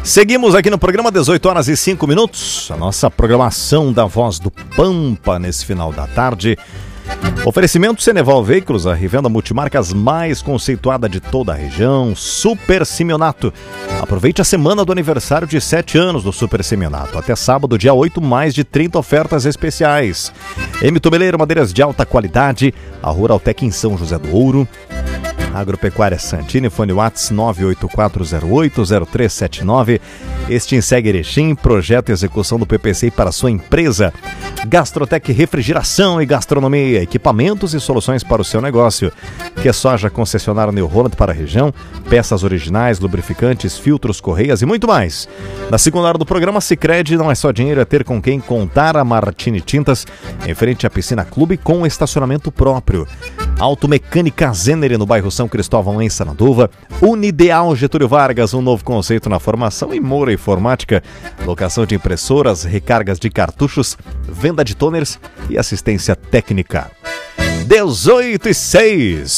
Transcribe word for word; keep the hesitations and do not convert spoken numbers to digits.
Seguimos aqui no programa, dezoito horas e cinco minutos. A nossa programação da Voz do Pampa nesse final da tarde. Oferecimento Ceneval Veículos, a revenda multimarcas mais conceituada de toda a região. Super Simeonato. Aproveite a semana do aniversário de sete anos do Super Simeonato. Até sábado, dia oito, mais de trinta ofertas especiais. M. Tomeleiro, madeiras de alta qualidade. A Ruraltec em São José do Ouro. Agropecuária Santini, fone Whats nove oito quatro zero oito zero três sete nove. Extinseg Erechim, projeto e execução do P P C para sua empresa. Gastrotec Refrigeração e Gastronomia, equipamentos e soluções para o seu negócio. Que soja concessionária New Holland para a região, peças originais, lubrificantes, filtros, correias e muito mais. Na segunda hora do programa, Sicredi, não é só dinheiro, é ter com quem contar. A Martini Tintas, em frente à Piscina Clube, com estacionamento próprio. Automecânica Zenner, no bairro São Cristóvão, em Sananduva. Unideal Getúlio Vargas, um novo conceito na formação. E Moura Informática, locação de impressoras, recargas de cartuchos, venda de toners e assistência técnica. dezoito e seis.